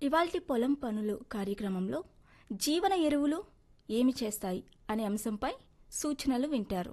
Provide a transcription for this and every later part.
ఇవాల్టి పొలం పనులు కార్యక్రమంలో జీవన ఎరువులు ఏమి చేస్తాయి అనే అంశంపై సూచనలు వింటారు.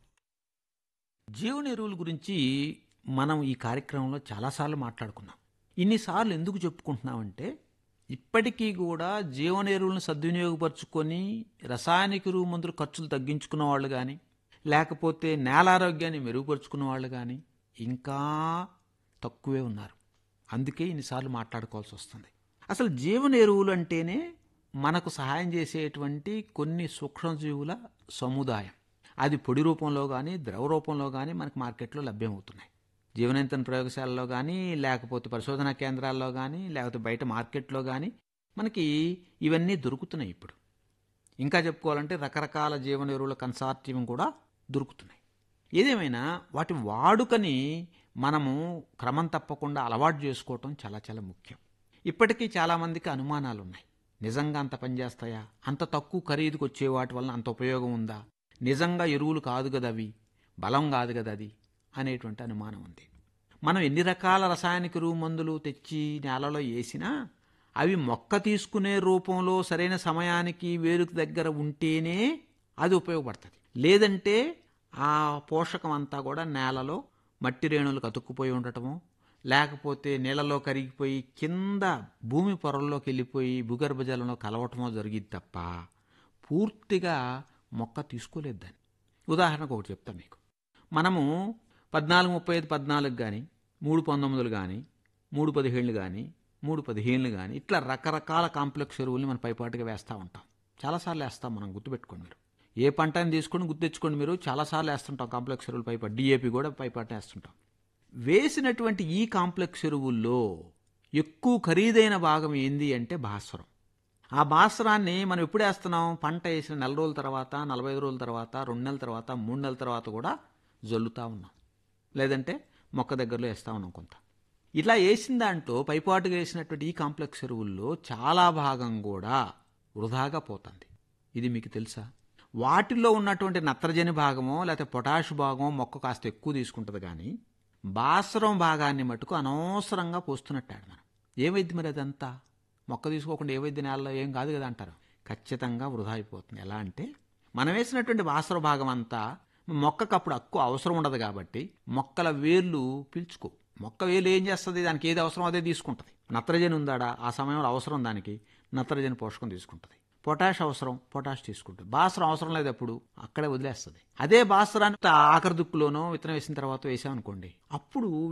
జీవన ఎరువుల గురించి మనం ఈ కార్యక్రమంలో చాలాసార్లు మాట్లాడుకున్నాం. ఇన్నిసార్లు ఎందుకు చెప్పుకుంటున్నామంటే ఇప్పటికీ కూడా జీవన ఎరువులను సద్వినియోగపరుచుకొని రసాయనిక ఎరువు మందులు ఖర్చులు తగ్గించుకున్న వాళ్ళు కానీ, లేకపోతే నేల ఆరోగ్యాన్ని మెరుగుపరుచుకున్న వాళ్ళు కానీ ఇంకా తక్కువే ఉన్నారు. అందుకే ఇన్నిసార్లు మాట్లాడుకోవాల్సి వస్తుంది. అసలు జీవన ఎరువులు అంటేనే మనకు సహాయం చేసేటువంటి కొన్ని సూక్ష్మజీవుల సముదాయం. అది పొడి రూపంలో కానీ ద్రవ రూపంలో కానీ మనకు మార్కెట్లో లభ్యమవుతున్నాయి. జీవనియంత్రణ ప్రయోగశాలలో కానీ, లేకపోతే పరిశోధనా కేంద్రాల్లో కానీ, లేకపోతే బయట మార్కెట్లో కానీ మనకి ఇవన్నీ దొరుకుతున్నాయి. ఇప్పుడు ఇంకా చెప్పుకోవాలంటే రకరకాల జీవన ఎరువుల కన్సార్టియం కూడా దొరుకుతున్నాయి. ఏదేమైనా వాటి వాడుకని మనము క్రమం తప్పకుండా అలవాటు చేసుకోవటం చాలా చాలా ముఖ్యం. ఇప్పటికీ చాలామందికి అనుమానాలు ఉన్నాయి. నిజంగా అంత పనిచేస్తాయా? అంత తక్కువ ఖరీదుకు వచ్చే వాటి వలన అంత ఉపయోగం ఉందా? నిజంగా ఎరువులు కాదు కదా అవి, బలం కాదు కదా అది అనేటువంటి అనుమానం ఉంది. మనం ఎన్ని రకాల రసాయనిక ఎరువు మందులు తెచ్చి నేలలో వేసినా అవి మొక్క తీసుకునే రూపంలో సరైన సమయానికి వేరుకు దగ్గర ఉంటేనే అది ఉపయోగపడుతుంది. లేదంటే ఆ పోషకం అంతా కూడా నేలలో మట్టి రేణులకు అతుక్కుపోయి ఉండటమో, లేకపోతే నీళ్ళలో కరిగిపోయి కింద భూమి పొరల్లోకి వెళ్ళిపోయి భూగర్భ జలంలో కలవటమో జరిగింది తప్ప పూర్తిగా మొక్క తీసుకోలేదు దాన్ని. ఉదాహరణకు ఒకటి చెప్తా మీకు. మనము 14-35-14 కానీ, 3-19 కానీ, 3-17 కానీ, 3-15 కానీ ఇట్లా రకరకాల కాంప్లెక్స్ ఎరువుల్ని మనం పైపాటుగా వేస్తూ ఉంటాం. చాలాసార్లు వేస్తాం మనం, గుర్తుపెట్టుకోండి. మీరు ఏ పంటని తీసుకొని గుర్తెచ్చుకోండి. మీరు చాలాసార్లు వేస్తుంటాం కాంప్లెక్స్ ఎరువులు పైపాటు. డిఏపి కూడా పైపాటు వేస్తుంటాం. వేసినటువంటి ఈ కాంప్లెక్స్ ఎరువుల్లో ఎక్కువ ఖరీదైన భాగం ఏంది అంటే భాస్వరం. ఆ భాస్వరాన్ని మనం ఎప్పుడు వేస్తున్నాం? పంట వేసిన 4 రోజుల తర్వాత, 45 రోజుల తర్వాత, 2 నెలల తర్వాత, 3 నెలల తర్వాత కూడా జల్లుతూ ఉన్నాం. లేదంటే మొక్క దగ్గరలో వేస్తూ ఉన్నాం కొంత. ఇట్లా వేసిన దాంట్లో పైపాటుగా వేసినటువంటి ఈ కాంప్లెక్స్ ఎరువుల్లో చాలా భాగం కూడా వృధాగా పోతుంది. ఇది మీకు తెలుసా? వాటిల్లో ఉన్నటువంటి నత్రజని భాగమో లేకపోతే పొటాష్ భాగమో మొక్క కాస్త ఎక్కువ తీసుకుంటుంది, కానీ భాస్వరం భాగాన్ని మటుకు అనవసరంగా పోస్తున్నట్టాడు మనం. ఏమైంది మరి అదంతా? మొక్క తీసుకోకుండా ఏవైద్య నేలలో ఏం కాదు కదా అంటారు. ఖచ్చితంగా వృధా అయిపోతుంది. ఎలా అంటే మనం వేసినటువంటి భాస్వర భాగం అంతా మొక్కకు అప్పుడు ఎక్కువ అవసరం ఉండదు కాబట్టి మొక్కల వేర్లు పీల్చుకో. మొక్క వేలు ఏం చేస్తుంది? దానికి ఏది అవసరం అదే తీసుకుంటుంది. నత్రజని ఉందాడా ఆ సమయంలో అవసరం, దానికి నత్రజని పోషకం తీసుకుంటుంది. పొటాష్ అవసరం, పొటాష్ తీసుకుంటుంది. భాస్వరం అవసరం లేదు, అప్పుడు అక్కడే వదిలేస్తుంది. అదే భాస్వరాన్ని ఆఖరి దుక్కులోనో విత్తనం వేసిన తర్వాత వేసామనుకోండి, అప్పుడు